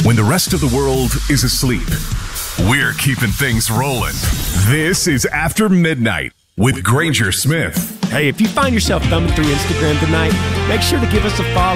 When the rest of the world is asleep, we're keeping things rolling. This is After Midnight with Granger Smith. Hey, if you find yourself thumbing through Instagram tonight, make sure to give us a follow.